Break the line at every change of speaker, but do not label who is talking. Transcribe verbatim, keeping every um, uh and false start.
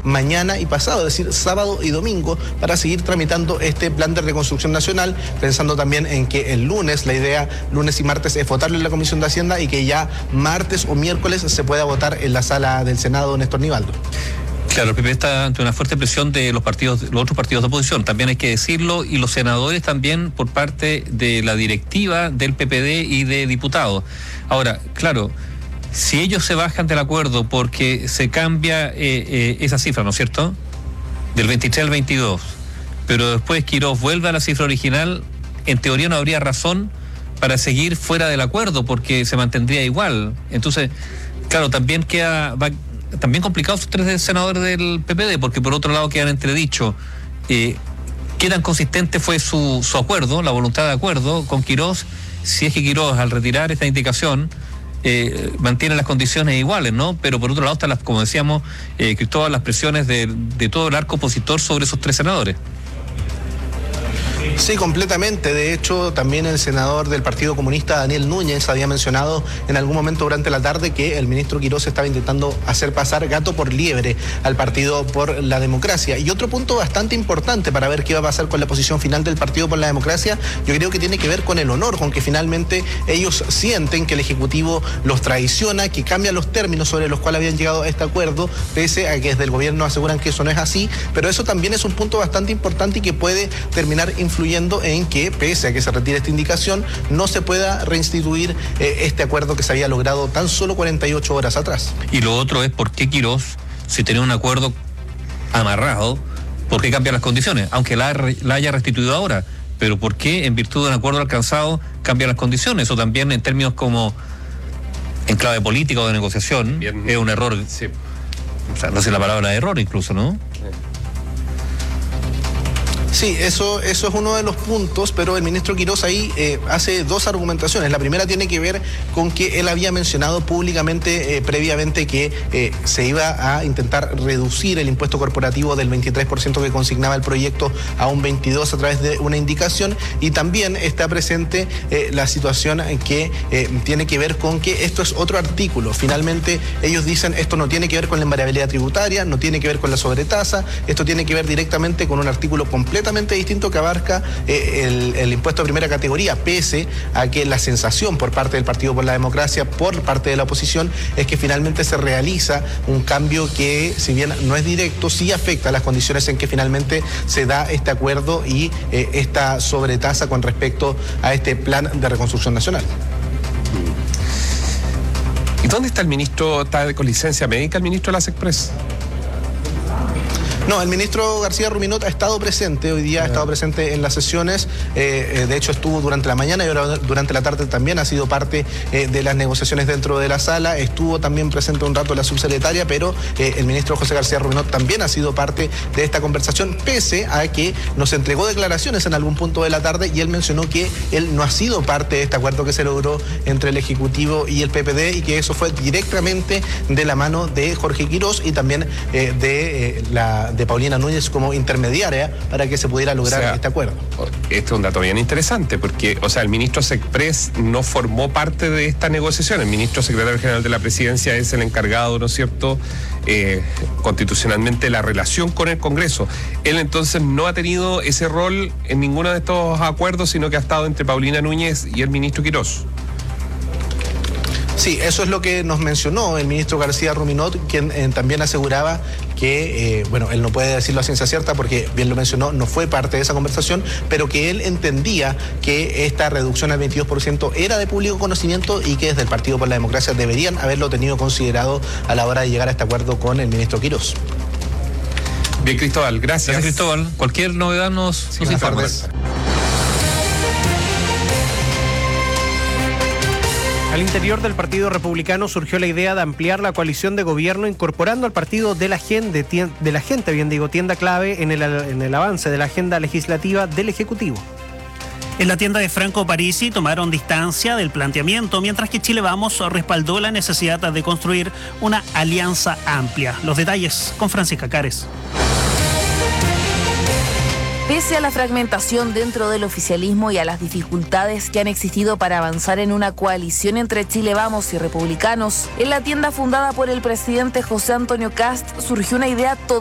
mañana y pasado, es decir, sábado y domingo, para seguir tramitando este plan de reconstrucción nacional, pensando también en que el lunes, la idea lunes y martes es votarlo en la Comisión de Hacienda y que ya martes o miércoles se pueda votar en la sala del Senado, Néstor Nivaldo.
Claro, el P P está ante una fuerte presión de los partidos, los otros partidos de oposición, también hay que decirlo, y los senadores también por parte de la directiva del P P D y de diputados. Ahora, claro, si ellos se bajan del acuerdo porque se cambia eh, eh, esa cifra, ¿no es cierto?, del veintitrés al veintidós, pero después Quirós vuelve a la cifra original, en teoría no habría razón para seguir fuera del acuerdo porque se mantendría igual. Entonces, claro, también queda... Va, también complicados sus tres senadores del P P D, porque por otro lado quedan entredicho eh, qué tan consistente fue su, su acuerdo, la voluntad de acuerdo con Quirós, si es que Quirós al retirar esta indicación eh, mantiene las condiciones iguales, ¿no? Pero por otro lado están las, como decíamos, eh, todas las presiones de, de todo el arco opositor sobre esos tres senadores.
Sí, completamente. De hecho, también el senador del Partido Comunista, Daniel Núñez, había mencionado en algún momento durante la tarde que el ministro Quirós estaba intentando hacer pasar gato por liebre al Partido por la Democracia. Y otro punto bastante importante para ver qué va a pasar con la posición final del Partido por la Democracia, yo creo que tiene que ver con el honor, con que finalmente ellos sienten que el Ejecutivo los traiciona, que cambia los términos sobre los cuales habían llegado a este acuerdo, pese a que desde el gobierno aseguran que eso no es así, pero eso también es un punto bastante importante y que puede terminar influyendo en que, pese a que se retire esta indicación, no se pueda reinstituir eh, este acuerdo que se había logrado tan solo cuarenta y ocho horas atrás.
Y lo otro es por qué Quirós, si tenía un acuerdo amarrado, ¿por qué cambia las condiciones? Aunque la, la haya restituido ahora, pero ¿por qué en virtud de un acuerdo alcanzado cambia las condiciones? O también en términos como en clave política o de negociación, bien, es un error, sí. O sea, no sé la palabra error incluso, ¿no?
Sí, eso, eso es uno de los puntos, pero el ministro Quirós ahí eh, hace dos argumentaciones. La primera tiene que ver con que él había mencionado públicamente, eh, previamente, que eh, se iba a intentar reducir el impuesto corporativo del veintitrés por ciento que consignaba el proyecto a un veintidós por ciento a través de una indicación, y también está presente eh, la situación que eh, tiene que ver con que esto es otro artículo. Finalmente, ellos dicen esto no tiene que ver con la invariabilidad tributaria, no tiene que ver con la sobretasa, esto tiene que ver directamente con un artículo completo distinto que abarca eh, el, el impuesto de primera categoría, pese a que la sensación por parte del Partido por la Democracia, por parte de la oposición, es que finalmente se realiza un cambio que, si bien no es directo, sí afecta a las condiciones en que finalmente se da este acuerdo y eh, esta sobretasa con respecto a este plan de reconstrucción nacional.
¿Y dónde está el ministro? ¿Está con licencia médica el ministro de las Express?
No, el ministro García Ruminot ha estado presente, hoy día ha estado presente en las sesiones, eh, de hecho estuvo durante la mañana y ahora durante la tarde también ha sido parte eh, de las negociaciones dentro de la sala, estuvo también presente un rato la subsecretaria, pero eh, el ministro José García Ruminot también ha sido parte de esta conversación, pese a que nos entregó declaraciones en algún punto de la tarde y él mencionó que él no ha sido parte de este acuerdo que se logró entre el Ejecutivo y el P P D y que eso fue directamente de la mano de Jorge Quirós y también eh, de eh, la de Paulina Núñez como intermediaria para que se pudiera lograr, o sea, este acuerdo.
Este es un dato bien interesante porque, o sea, el ministro Sexpress no formó parte de esta negociación. El ministro secretario general de la presidencia es el encargado, ¿no es cierto?, eh, constitucionalmente la relación con el Congreso. Él entonces no ha tenido ese rol en ninguno de estos acuerdos, sino que ha estado entre Paulina Núñez y el ministro Quirós.
Sí, eso es lo que nos mencionó el ministro García Ruminot, quien eh, también aseguraba que, eh, bueno, él no puede decirlo a ciencia cierta porque, bien lo mencionó, no fue parte de esa conversación, pero que él entendía que esta reducción al veintidós por ciento era de público conocimiento y que desde el Partido por la Democracia deberían haberlo tenido considerado a la hora de llegar a este acuerdo con el ministro Quirós.
Bien, Cristóbal, gracias.
Gracias, Cristóbal. Cualquier novedad nos,
sí,
nos informa.
Al interior del Partido Republicano surgió la idea de ampliar la coalición de gobierno incorporando al partido de la gente, de la gente bien digo, tienda clave en el, en el avance de la agenda legislativa del Ejecutivo.
En la tienda de Franco Parisi tomaron distancia del planteamiento, mientras que Chile Vamos respaldó la necesidad de construir una alianza amplia. Los detalles con Francisca Cares.
Pese a la fragmentación dentro del oficialismo y a las dificultades que han existido para avanzar en una coalición entre Chile Vamos y republicanos, en la tienda fundada por el presidente José Antonio Kast surgió una idea totalmente